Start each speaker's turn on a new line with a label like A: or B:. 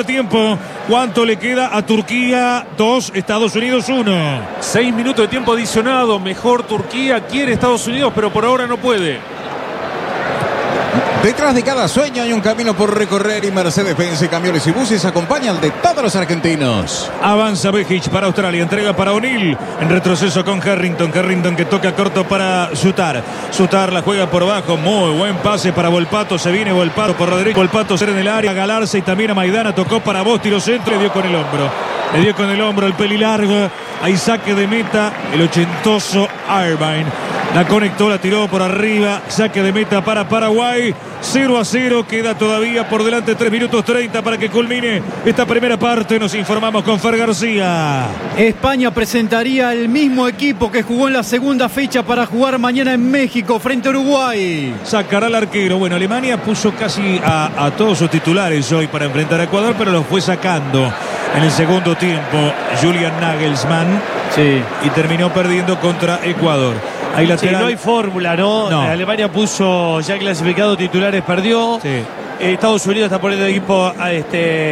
A: tiempo. ¿Cuánto le queda a Turquía? 2, Estados Unidos 1.
B: 6 minutos de tiempo adicionado. Mejor Turquía, quiere Estados Unidos, pero por ahora no puede.
C: Detrás de cada sueño hay un camino por recorrer y Mercedes-Benz Camiones y Buses acompaña al de todos los argentinos.
A: Avanza Behic para Australia, entrega para O'Neill, en retroceso con Harrington que toca corto para Sutar la juega por abajo, muy buen pase para Volpato, se viene Volpato por la derecha, Volpato ser en el área, Galarza y también a Maidana, tocó para vos, tiro centro, le dio con el hombro el pelilargo, hay saque de meta, el ochentoso Irvine, la conectó, la tiró por arriba, saque de meta para Paraguay, 0-0, queda todavía por delante 3 minutos 30 para que culmine esta primera parte. Nos informamos con Fer García.
D: España presentaría el mismo equipo que jugó en la segunda fecha para jugar mañana en México frente a Uruguay.
A: Sacará al arquero. Bueno, Alemania puso casi a todos sus titulares hoy para enfrentar a Ecuador, pero los fue sacando en el segundo tiempo Julian Nagelsmann.
D: Sí.
A: Y terminó perdiendo contra Ecuador. Ahí lateral.
E: Sí, no hay fórmula, ¿no? Alemania puso ya clasificado titulares, perdió.
A: Sí.
E: Estados Unidos está poniendo equipo